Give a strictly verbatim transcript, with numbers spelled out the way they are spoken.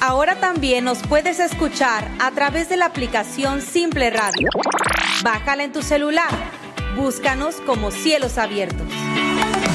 Ahora también nos puedes escuchar a través de la aplicación Simple Radio. Bájala en tu celular. Búscanos como Cielos Abiertos.